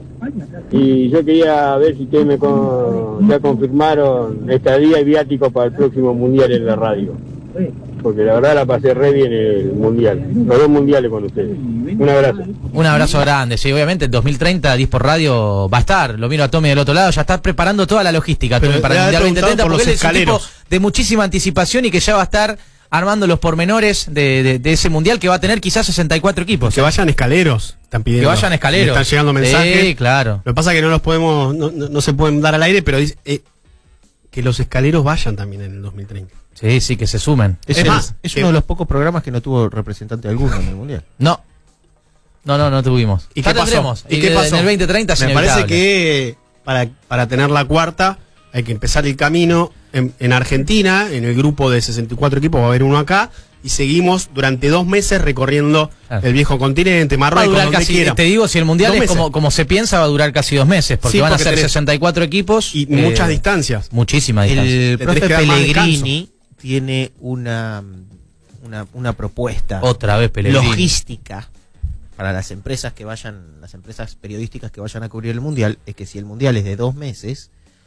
Y yo quería ver si ustedes me con- ya confirmaron estadía y viático para el próximo mundial en la radio. Porque la verdad la pasé re bien el mundial, los dos mundiales con ustedes. Un abrazo. Un abrazo grande, sí, obviamente el dos mil treinta Dis por Radio va a estar, lo miro a Tommy del otro lado, ya está preparando toda la logística Pero Tommy, para le el ha Mundial preguntado veinte treinta por porque los él es un tipo escaleros. de muchísima anticipación y que ya va a estar armando los pormenores de, de, de ese Mundial que va a tener quizás sesenta y cuatro equipos. Que vayan escaleros, están pidiendo. Que vayan escaleros. Me están llegando mensajes. Sí, claro. Lo que pasa es que no los podemos, no, no, no se pueden dar al aire, pero dice, eh, que los escaleros vayan también en el dos mil treinta. Sí, sí, que se sumen. Es, Es el- más, es que- uno de los pocos programas que no tuvo representante alguno en el Mundial. No. No, no, no tuvimos. ¿Y Ya qué pasó? tendremos. ¿Y qué de- pasó? En el veinte treinta es Me parece inevitable. que para, para tener la cuarta hay que empezar el camino en, en Argentina, en el grupo de sesenta y cuatro equipos va a haber uno acá, y seguimos durante dos meses recorriendo Claro. el viejo continente, Va a Marruecos, durar donde casi, quiera. te digo, si el Mundial Dos es meses. como, como se piensa, va a durar casi dos meses, porque Sí, van porque a ser tenés- sesenta y cuatro equipos. Y eh, muchas distancias. Muchísimas distancias. El Te profe tenés que dar más Pellegrini tiene una, una, una propuesta Otra vez Pellegrini. logística para las empresas que vayan, las empresas periodísticas que vayan a cubrir el Mundial, es que si el Mundial es de dos meses,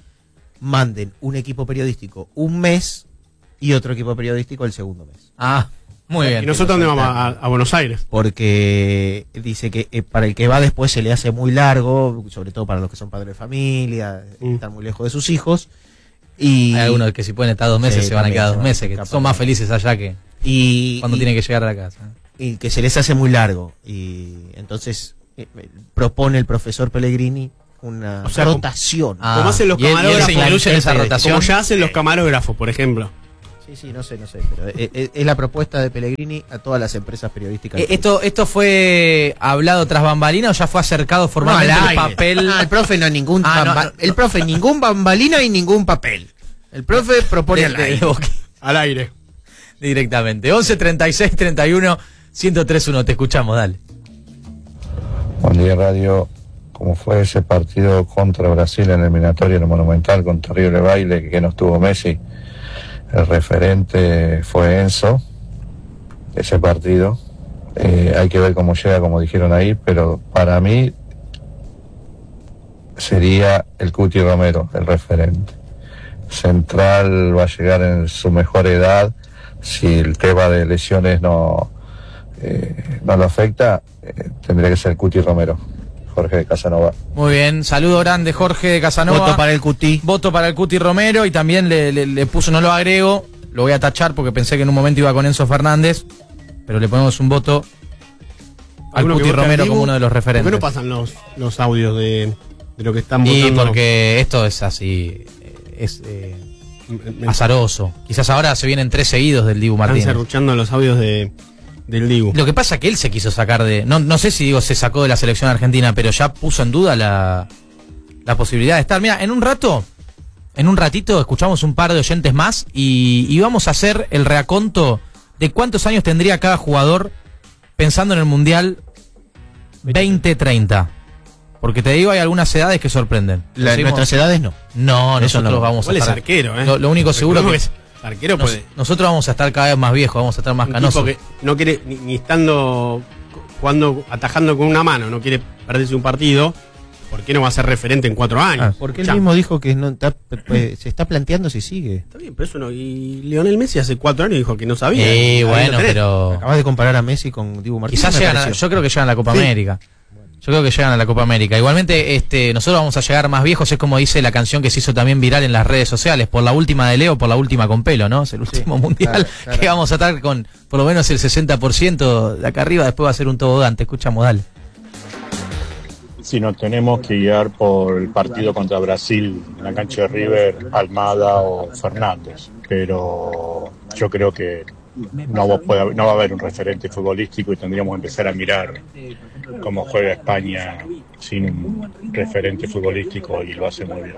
manden un equipo periodístico un mes y otro equipo periodístico el segundo mes. Ah, muy bien. ¿Y nosotros dónde vamos? A, a Buenos Aires. Porque dice que eh, para el que va después se le hace muy largo, sobre todo para los que son padres de familia, Mm. están muy lejos de sus hijos. Y, Hay algunos que si pueden estar dos meses Sí, se van a también quedar se dos van a meses, que escapar. son más felices allá que y, cuando y- tienen que llegar a la casa. y que se les hace muy largo. Y entonces eh, eh, propone el profesor Pellegrini una O sea, como- rotación. Ah, Como hacen los y él- y él camarógrafos. se incluye en esa Como rotación. Como ya hacen los camarógrafos, por ejemplo. Sí, sí, no sé, no sé. Pero eh, eh, es la propuesta de Pellegrini a todas las empresas periodísticas. Eh, ¿Esto, ¿Esto fue hablado tras bambalina o ya fue acercado formalmente No, al el aire. papel? Ah, el profe no ningún Ah, no, bamba- no, el profe ningún bambalina y ningún papel. El profe propone De- al de- aire. de boca. Al aire. Directamente. once treinta y seis treinta y uno ciento tres uno. Te escuchamos, dale. Buen día, Radio. Como fue ese partido contra Brasil en el eliminatorio en el Monumental con terrible baile que no estuvo Messi, el referente fue Enzo, ese partido. Eh, hay que ver cómo llega, como dijeron ahí, pero para mí sería el Cuti Romero el referente. Central va a llegar en su mejor edad, si el tema de lesiones no, eh, no lo afecta, eh, tendría que ser Cuti Romero. Jorge de Casanova. Muy bien, saludo grande Jorge de Casanova. Voto para el Cuti. Voto para el Cuti Romero y también le, le, le puso, no lo agrego, lo voy a tachar porque pensé que en un momento iba con Enzo Fernández, pero le ponemos un voto al Cuti Romero como uno de los referentes. ¿Por qué no pasan los, los audios de, de lo que están y votando? Porque esto es así, es eh, azaroso. Quizás ahora se vienen tres seguidos del Dibu Martínez. Están serruchando los audios de, del Dibu. Lo que pasa es que él se quiso sacar de... No, no sé si digo se sacó de la selección argentina, pero ya puso en duda la, la posibilidad de estar. Mira, en un rato, en un ratito escuchamos un par de oyentes más y, y vamos a hacer el reaconto de cuántos años tendría cada jugador pensando en el Mundial veinte treinta. Porque te digo, hay algunas edades que sorprenden. La, ¿Decimos? nuestras edades no. No, Eso nosotros no. vamos a Igual es estar... arquero, ¿eh? Lo, lo único seguro que... es arquero nos- puede. nosotros vamos a estar cada vez más viejos, vamos a estar más Un canosos. tipo que no quiere, ni, ni estando jugando, atajando con una mano, no quiere perderse un partido, ¿por qué no va a ser referente en cuatro años? Ah, porque él Ya. mismo dijo que no está, pues, se está planteando si sigue. Está bien, pero eso no. Y Lionel Messi hace cuatro años dijo que no sabía. Eh, Ahí lo bueno, tenés. pero... Acabas de comparar a Messi con Dibu Martínez. Quizás me llegan a, pareció. yo creo que llegan a la Copa Sí. América. Yo creo que llegan a la Copa América. Igualmente, este, nosotros vamos a llegar más viejos, es como dice la canción que se hizo también viral en las redes sociales, por la última de Leo, por la última con pelo, ¿no? Es el último mundial claro, claro. que vamos a estar con por lo menos el sesenta por ciento de acá arriba, después va a ser un tobogán, te escucha Modal. Si nos tenemos que guiar por el partido contra Brasil en la cancha de River, Almada o Fernández, pero yo creo que no va, puede, no va a haber un referente futbolístico y tendríamos que empezar a mirar cómo juega España sin un referente futbolístico y lo hace muy bien.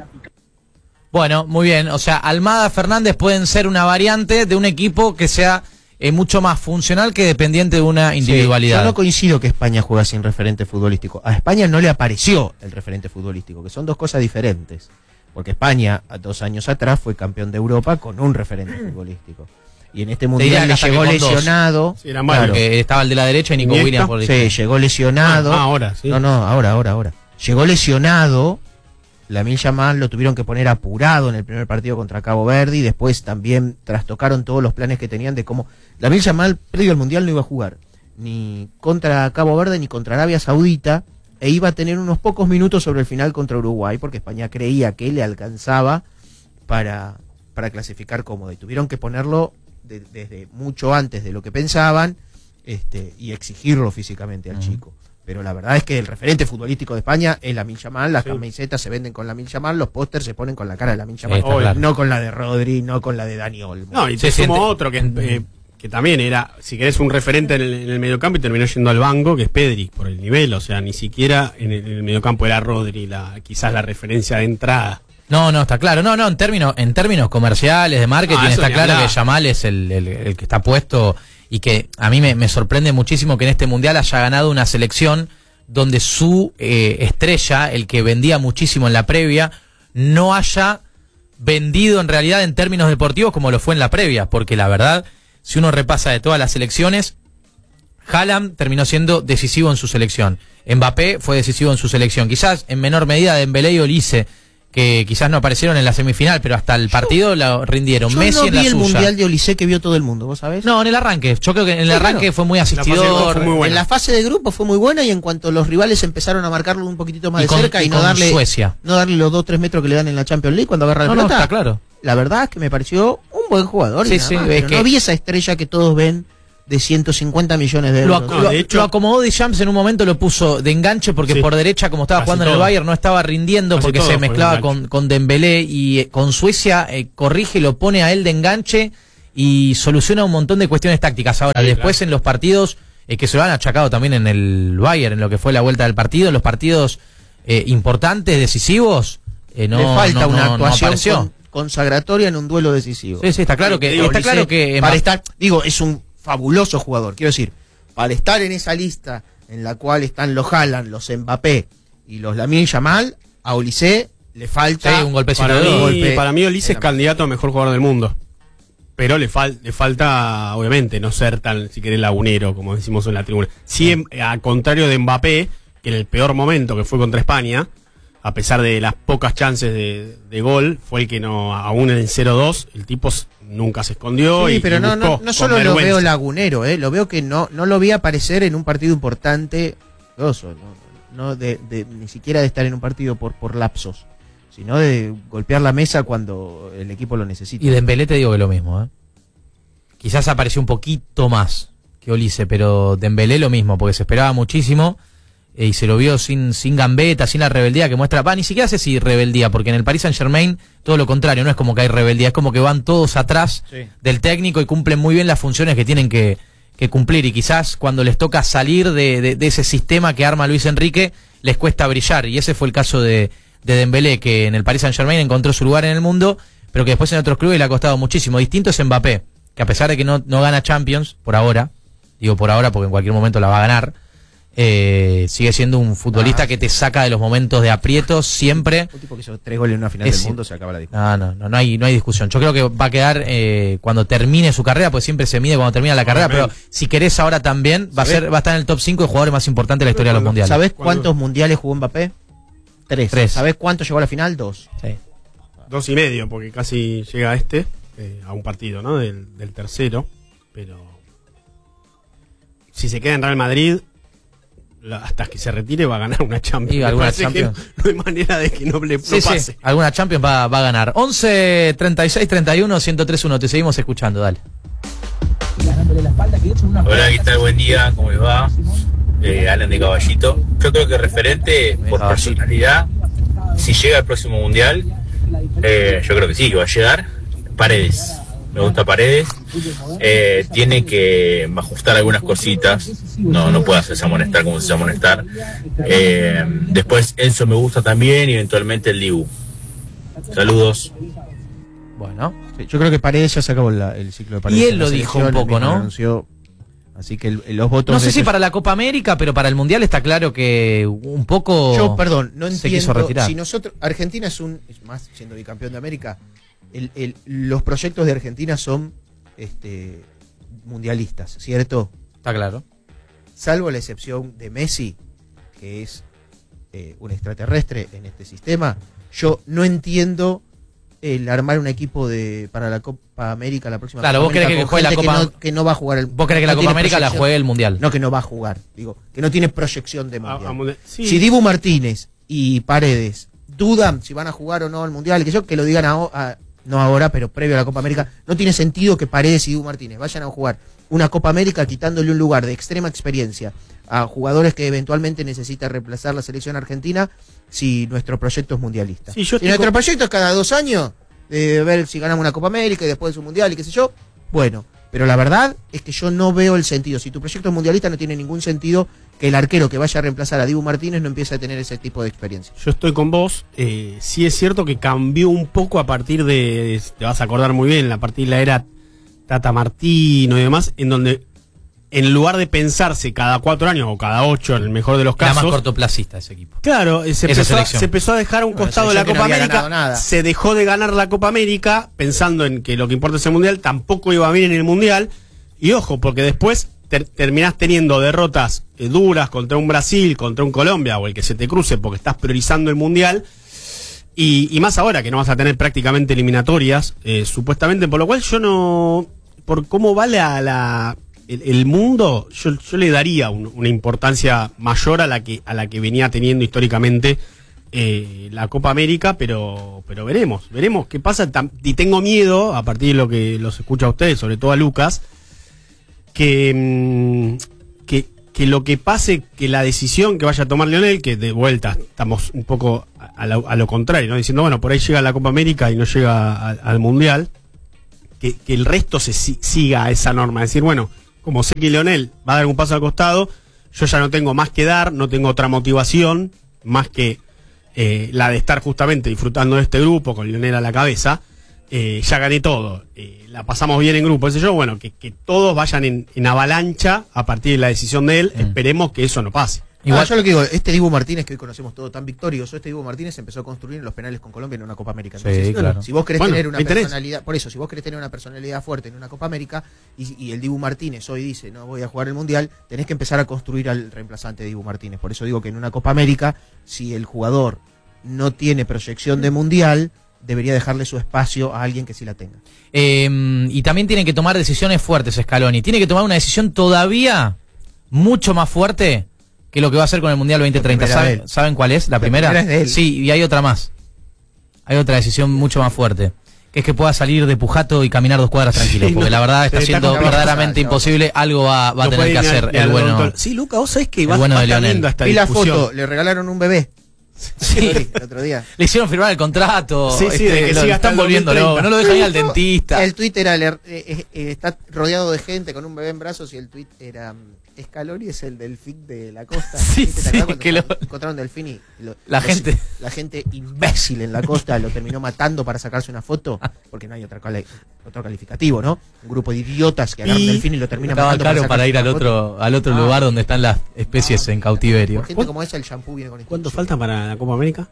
Bueno, muy bien, o sea, Almada, Fernández pueden ser una variante de un equipo que sea eh, mucho más funcional que dependiente de una individualidad. Sí, yo no coincido que España juega sin referente futbolístico. A España no le apareció el referente futbolístico, que son dos cosas diferentes. Porque España, a dos años atrás, fue campeón de Europa con un referente futbolístico. Y en este mundial le llegó lesionado. Sí, eran varios. Claro. Eh, estaba el de la derecha y Nico Iniesta. Williams por la Sí, izquierda. llegó lesionado. Ah, ah, ahora, sí. No, no, ahora, ahora, ahora. Llegó lesionado. Lamine Yamal lo tuvieron que poner apurado en el primer partido contra Cabo Verde y después también trastocaron todos los planes que tenían de cómo... Lamine Yamal, previo al Mundial, no iba a jugar ni contra Cabo Verde ni contra Arabia Saudita e iba a tener unos pocos minutos sobre el final contra Uruguay porque España creía que le alcanzaba para, para clasificar cómodo y tuvieron que ponerlo de- desde mucho antes de lo que pensaban este, y exigirlo físicamente al chico. Pero la verdad es que el referente futbolístico de España es Lamine Yamal, las Sí. camisetas se venden con Lamine Yamal, los pósters se ponen con la cara de Lamine Yamal, Está claro. no con la de Rodri, no con la de Dani Olmo. No, y Se te sumo siente- otro que, eh, que también era, si querés, un referente en el, en el mediocampo y terminó yendo al banco, que es Pedri, por el nivel. O sea, ni siquiera en el, en el mediocampo era Rodri, la, quizás la referencia de entrada. No, no, está claro. No, no, en términos, en términos comerciales, de marketing, Ah, eso está ni claro hablar. que Yamal es el, el- el que está puesto y que a mí me, me sorprende muchísimo que en este mundial haya ganado una selección donde su eh, estrella, el que vendía muchísimo en la previa, no haya vendido en realidad en términos deportivos como lo fue en la previa, porque la verdad, si uno repasa de todas las selecciones, Haaland terminó siendo decisivo en su selección. Mbappé fue decisivo en su selección. Quizás en menor medida Dembélé y Olise, que quizás no aparecieron en la semifinal, pero hasta el partido la rindieron. Yo Messi no en la vi el suya. mundial de Olise que vio todo el mundo, ¿vos sabés? No, en el arranque. Yo creo que en el Sí, arranque claro. fue muy fase de asistidor. grupo fue muy buena. En la fase de grupo fue muy buena y en cuanto los rivales empezaron a marcarlo un poquito más Y de con- cerca y, y no con darle Suecia. no darle los dos tres metros que le dan en la Champions League cuando agarra la No, no, pelota. está claro. La verdad es que me pareció un buen jugador. y Sí, nada sí, más, es pero que- no vi esa estrella que todos ven de ciento cincuenta millones de Lo, euros. ac- No, lo- de hecho- lo acomodó Deschamps en un momento, lo puso de enganche porque Sí. por derecha, como estaba Casi jugando en el todo. Bayern, no estaba rindiendo Casi porque todo se fue mezclaba enganche. con, con Dembélé y eh, con Suecia eh, corrige, lo pone a él de enganche y soluciona un montón de cuestiones tácticas. Ahora, Sí, después claro. en los partidos eh, que se lo han achacado también en el Bayern, en lo que fue la vuelta del partido, en los partidos eh, importantes, decisivos, eh, no, Le falta no, una no- no actuación apareció. con- consagratoria en un duelo decisivo. Sí, sí, está claro que, Te digo, está Olise, claro que para Mbappé- estar, digo, es un fabuloso jugador, quiero decir, para estar en esa lista en la cual están los Haaland, los Mbappé y los Lamine Yamal, a Olise le falta Sí, un golpecito Para de mí, dos. golpe para mí Olise en es la- candidato a mejor jugador del mundo. Pero le, fal- le falta, obviamente, no ser tan, si querés, lagunero, como decimos en la tribuna. Sí, em- a contrario de Mbappé, que en el peor momento que fue contra España, a pesar de las pocas chances de, de gol, fue el que no, aún en el cero dos, el tipo s- nunca se escondió. Sí, y, pero y no, buscó no, no con solo lo vergüenza. veo lagunero, eh, lo veo que no, no lo vi aparecer en un partido importante. Oso, no, no de, de ni siquiera de estar en un partido por, por lapsos, sino de golpear la mesa cuando el equipo lo necesita. Y Dembélé te digo que lo mismo, ¿eh? Quizás apareció un poquito más que Olise, pero Dembélé lo mismo, porque se esperaba muchísimo eh, y se lo vio sin sin gambeta, sin la rebeldía que muestra. Va, ni siquiera sé si rebeldía, porque en el Paris Saint-Germain todo lo contrario, no es como que hay rebeldía, es como que van todos atrás sí. del técnico y cumplen muy bien las funciones que tienen que, que cumplir, y quizás cuando les toca salir de, de, de ese sistema que arma Luis Enrique, les cuesta brillar, y ese fue el caso de, de Dembélé, que en el Paris Saint-Germain encontró su lugar en el mundo, pero que después en otros clubes le ha costado muchísimo. Distinto es Mbappé, que a pesar de que no, no gana Champions, por ahora, digo por ahora porque en cualquier momento la va a ganar, eh, sigue siendo un futbolista ah, que te saca de los momentos de aprietos siempre. Un tipo que hizo tres goles en una final es, del mundo, se acaba la discusión. No, no, no, no hay, no hay discusión. Yo creo que va a quedar eh, cuando termine su carrera, pues siempre se mide cuando termina la carrera, pero si querés ahora también, va a ser, va a estar en el top cinco de jugadores más importantes de la historia de los mundiales. ¿Sabés cuántos mundiales jugó Mbappé? Tres. Tres. ¿Sabés cuántos llegó a la final? Dos. Sí. Dos y medio, porque casi llega a este, eh, a un partido, ¿no? Del, del tercero, pero si se queda en Real Madrid, hasta que se retire va a ganar una Champions. Y alguna Champions. No hay manera de que no le sí, pase. Sí, alguna Champions va, va a ganar. once, treinta y seis, treinta y uno, ciento tres uno. Te seguimos escuchando, dale. Hola, ¿qué tal? Buen día, ¿cómo les va? Eh, Alan de Caballito. Yo creo que referente por personalidad, si llega al próximo mundial, eh, yo creo que sí, que va a llegar. Paredes. Me gusta Paredes, eh, tiene que ajustar algunas cositas, no no puede hacerse amonestar como se hace amonestar. Eh, después Enzo me gusta también, y eventualmente el Dibu. Saludos. Bueno, sí, yo creo que Paredes ya se acabó la, el ciclo de Paredes. Y él lo dijo un poco, ¿no? Anunció, así que el, los votos. No sé si para la Copa América, pero para el Mundial está claro que un poco. Yo, perdón, no se entiendo. Quiso retirar. Si nosotros, Argentina es un, es más siendo bicampeón de América. El, el, los proyectos de Argentina son este, mundialistas, ¿cierto? Está claro. Salvo la excepción de Messi, que es eh, un extraterrestre en este sistema, yo no entiendo el armar un equipo de para la Copa América la próxima. Claro, vos crees que juegue la Copa que no, que no va a jugar el. Vos crees que la Copa América la juegue el Mundial. No, que no va a jugar, digo, que no tiene proyección de Mundial. A, a, sí. Si Dibu Martínez y Paredes dudan si van a jugar o no el Mundial, que yo que lo digan a, a no ahora, pero previo a la Copa América, no tiene sentido que Paredes y Dibu Martínez vayan a jugar una Copa América quitándole un lugar de extrema experiencia a jugadores que eventualmente necesita reemplazar la selección argentina si nuestro proyecto es mundialista. Sí, yo si nuestro con... proyecto es cada dos años, de ver si ganamos una Copa América y después un Mundial y qué sé yo, bueno, pero la verdad es que yo no veo el sentido. Si tu proyecto es mundialista, no tiene ningún sentido que el arquero que vaya a reemplazar a Dibu Martínez no empiece a tener ese tipo de experiencia. Yo estoy con vos. Eh, sí es cierto que cambió un poco a partir de, te vas a acordar muy bien, a partir de la era Tata Martino y demás, en donde en lugar de pensarse cada cuatro años o cada ocho, en el mejor de los casos. Era más cortoplacista ese equipo. Claro, se empezó, se empezó a dejar a un costado de la Copa no América. Se dejó de ganar la Copa América pensando en que lo que importa es el Mundial, tampoco iba bien en el Mundial. Y ojo, porque después ter terminás teniendo derrotas eh, duras contra un Brasil, contra un Colombia o el que se te cruce porque estás priorizando el Mundial. Y, y más ahora que no vas a tener prácticamente eliminatorias, eh, supuestamente, por lo cual yo no. Por cómo va la. la El, el mundo, yo, yo le daría un, una importancia mayor a la que a la que venía teniendo históricamente eh, la Copa América, pero pero veremos, veremos qué pasa. Y tengo miedo, a partir de lo que los escucho a ustedes, sobre todo a Lucas, que, que, que lo que pase, que la decisión que vaya a tomar Lionel, que de vuelta estamos un poco a, la, a lo contrario, ¿no? Diciendo, bueno, por ahí llega la Copa América y no llega a, al Mundial, que, que el resto se siga a esa norma, es decir, bueno, como sé que Lionel va a dar un paso al costado, yo ya no tengo más que dar, no tengo otra motivación, más que eh, la de estar justamente disfrutando de este grupo, con Lionel a la cabeza, eh, ya gané todo, eh, la pasamos bien en grupo, ese yo, bueno, que, que todos vayan en, en avalancha a partir de la decisión de él, mm. esperemos que eso no pase. Igual ah, yo lo que digo, este Dibu Martínez que hoy conocemos todo tan victorioso, este Dibu Martínez empezó a construir en los penales con Colombia en una Copa América. Entonces, sí, claro. Si vos querés bueno, tener una personalidad, por eso, si vos querés tener una personalidad fuerte en una Copa América y, y el Dibu Martínez hoy dice no voy a jugar el Mundial, tenés que empezar a construir al reemplazante de Dibu Martínez. Por eso digo que en una Copa América, si el jugador no tiene proyección de Mundial, debería dejarle su espacio a alguien que sí la tenga. Eh, y también tienen que tomar decisiones fuertes, Scaloni. Tiene que tomar una decisión todavía mucho más fuerte que es lo que va a hacer con el Mundial veinte treinta. ¿Saben, ¿Saben cuál es? ¿La, ¿La primera? primera es de él. Sí, y hay otra más. Hay otra decisión mucho más fuerte, que es que pueda salir de Pujato y caminar dos cuadras tranquilo, sí, porque no, la verdad está siendo está verdaderamente no, imposible. No, algo va, va a tener que hacer el bueno. Doctor. Sí, Luca, vos sabés que va, bueno va teniendo esta Vi discusión. la foto, le regalaron un bebé. Sí, el otro día. Le hicieron firmar el contrato. Sí, sí, este, de que lo, siga están volviendo, no, no lo dejan ir al dentista. El tweet era, eh, eh, está rodeado de gente con un bebé en brazos y el tweet era... Scaloni es el delfín de la costa. Sí, sí, que lo... encontraron delfín y lo, la los, gente la gente imbécil en la costa lo terminó matando para sacarse una foto, porque no hay otra cali otro calificativo, ¿no? Un grupo de idiotas que agarran delfín y lo terminan matando. Estaba claro para, para ir al otro al otro ah, lugar donde están las especies ah, en cautiverio. Por gente como esa el shampoo viene con esto. ¿Cuánto falta para la Copa América?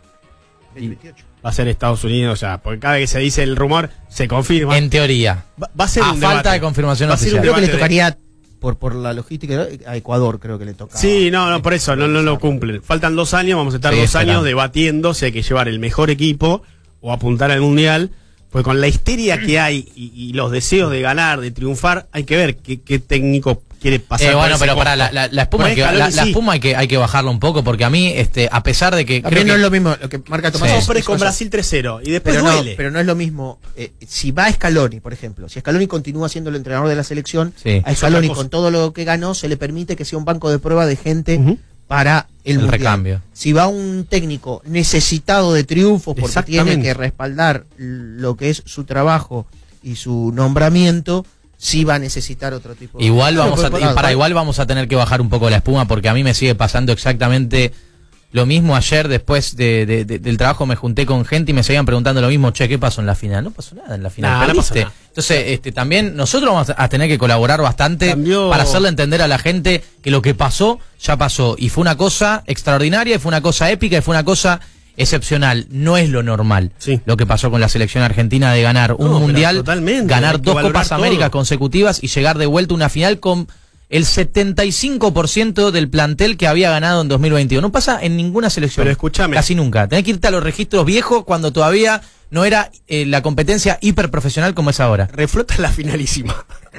veintiocho. Va a ser Estados Unidos, o sea, porque cada vez que se dice el rumor se confirma. En teoría. Va, va a ser a un falta debate. de confirmación va oficial. Creo que le tocaría Por, por la logística a Ecuador, creo que le toca. Sí, no, no, por eso, no, no lo cumplen. Faltan dos años, vamos a estar sí, dos esperando. años debatiendo si hay que llevar el mejor equipo o apuntar al Mundial. Pues con la histeria que hay y, y los deseos de ganar, de triunfar, hay que ver qué, qué técnico quiere pasar. Eh, bueno, pero para la, la, la espuma, hay que, la, la sí. espuma hay que hay que bajarla un poco, porque a mí, este, a pesar de que creo que no es lo mismo lo que marca Tomás. Sí. Compres con Brasil tres cero y después pero duele. No, pero no es lo mismo. Eh, si va Scaloni, por ejemplo, si Scaloni continúa siendo el entrenador de la selección, sí. a Scaloni con todo lo que ganó se le permite que sea un banco de prueba de gente uh-huh. para el, el recambio. Si va un técnico necesitado de triunfos porque tiene que respaldar lo que es su trabajo y su nombramiento, sí va a necesitar otro tipo de... Igual vamos a, para, para igual vamos a tener que bajar un poco la espuma, porque a mí me sigue pasando exactamente lo mismo. Ayer, después de, de, de, del trabajo, me junté con gente y me seguían preguntando lo mismo. Che, ¿qué pasó en la final? No pasó nada en la final. Nah, no pasó nada. Entonces, este, también nosotros vamos a tener que colaborar bastante Cambió. para hacerle entender a la gente que lo que pasó, ya pasó. Y fue una cosa extraordinaria, y fue una cosa épica, y fue una cosa excepcional. No es lo normal sí. lo que pasó con la selección argentina de ganar un no, mundial, ganar dos Copas Américas consecutivas y llegar de vuelta a una final con el setenta y cinco por ciento del plantel que había ganado en dos mil veintidós. No pasa en ninguna selección. Pero escúchame. Casi nunca. Tenés que irte a los registros viejos cuando todavía no era eh, la competencia hiperprofesional como es ahora. Reflota la finalísima.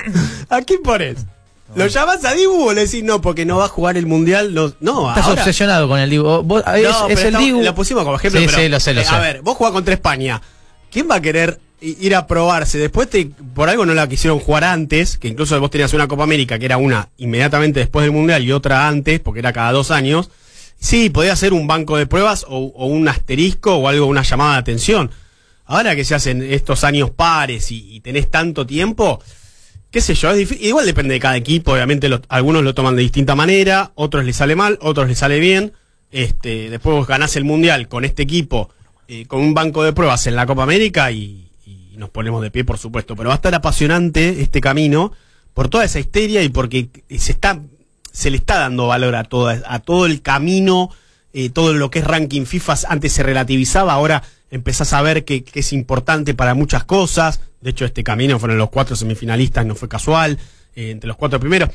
¿A quién pones? No. ¿Lo llamas a Dibu o le decís no porque no va a jugar el mundial? No, no Estás ahora... obsesionado con el Dibu. Vos, es, no, es el estamos, Dibu. Lo pusimos como ejemplo. Sí, pero, sí, lo sé, lo eh, sé. A ver, vos jugás contra España. ¿Quién va a querer ir a probarse? Después te, por algo no la quisieron jugar antes, que incluso vos tenías una Copa América que era una inmediatamente después del mundial y otra antes, porque era cada dos años. Sí, podía ser un banco de pruebas o, o un asterisco o algo, una llamada de atención. Ahora que se hacen estos años pares y, y tenés tanto tiempo, qué sé yo, es difícil. Igual depende de cada equipo, obviamente los, algunos lo toman de distinta manera, otros les sale mal, otros les sale bien. Este, después vos ganás el mundial con este equipo, eh, con un banco de pruebas en la Copa América y, y nos ponemos de pie, por supuesto. Pero va a estar apasionante este camino por toda esa histeria y porque se está, se le está dando valor a toda, a todo el camino, eh, todo lo que es ranking FIFA. Antes se relativizaba, ahora empezás a ver que, que es importante para muchas cosas. De hecho, este camino fueron los cuatro semifinalistas, no fue casual, eh, entre los cuatro primeros.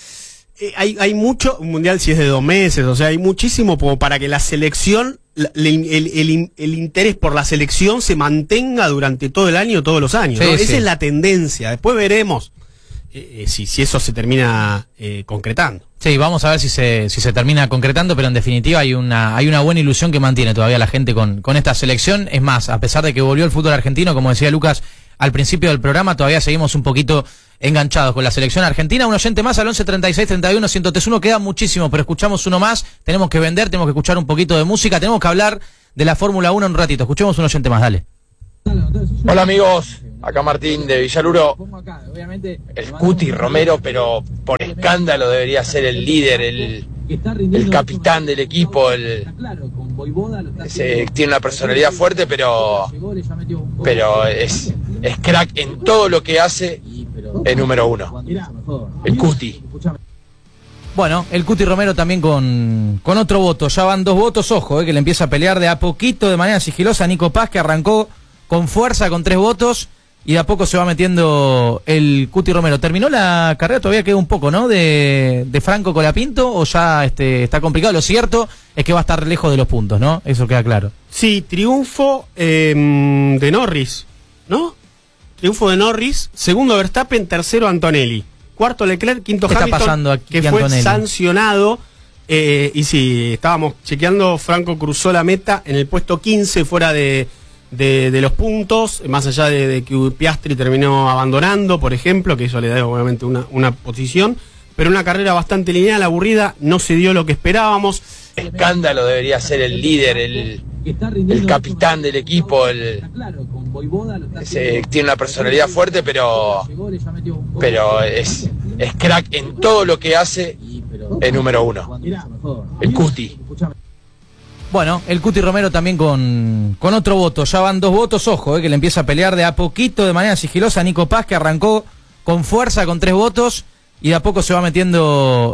Eh, hay, hay mucho, un mundial si es de dos meses, o sea, hay muchísimo como para que la selección, la, el, el, el, el interés por la selección se mantenga durante todo el año, todos los años, sí, ¿no? Sí. Esa es la tendencia. Después veremos eh, eh, si, si eso se termina eh, concretando. Sí, vamos a ver si se si se termina concretando, pero en definitiva hay una hay una buena ilusión que mantiene todavía la gente con, con esta selección. Es más, a pesar de que volvió el fútbol argentino, como decía Lucas al principio del programa, todavía seguimos un poquito enganchados con la selección argentina. Un oyente más al once treinta y seis treinta y uno ciento tres uno, queda muchísimo, pero escuchamos uno más. Tenemos que vender, tenemos que escuchar un poquito de música, tenemos que hablar de la Fórmula uno en un ratito. Escuchemos un oyente más, dale. Hola amigos, acá Martín de Villaluro. El Cuti Romero, pero por escándalo debería ser el líder, el, el capitán del equipo, el, ese, tiene una personalidad fuerte, pero, pero es, es crack en todo lo que hace, el número uno, el Cuti. Bueno, el Cuti Romero también con, con otro voto, ya van dos votos, ojo, eh, que le empieza a pelear de a poquito, de manera sigilosa, a Nico Paz, que arrancó con fuerza con tres votos y de a poco se va metiendo el Cuti Romero. ¿Terminó la carrera? Todavía queda un poco, ¿no? De, de Franco Colapinto, o ya este, está complicado. Lo cierto es que va a estar lejos de los puntos, ¿no? Eso queda claro. Sí, triunfo eh, de Norris, ¿no? Triunfo de Norris, segundo Verstappen, tercero Antonelli, cuarto Leclerc, quinto ¿Qué Hamilton, está pasando aquí, que fue Antonelli? sancionado Eh, y sí, estábamos chequeando, Franco cruzó la meta en el puesto quince fuera de, de, de los puntos, más allá de, de que Piastri terminó abandonando, por ejemplo, que eso le da obviamente una, una posición, pero una carrera bastante lineal, aburrida, no se dio lo que esperábamos. Escándalo debería ser el líder, el, el capitán del equipo, el, ese, tiene una personalidad fuerte, pero, pero es, es crack en todo lo que hace. El número uno, el Cuti. Bueno, el Cuti Romero también con, con otro voto. Ya van dos votos, ojo, eh, que le empieza a pelear de a poquito, de manera sigilosa, a Nico Paz, que arrancó con fuerza con tres votos y de a poco se va metiendo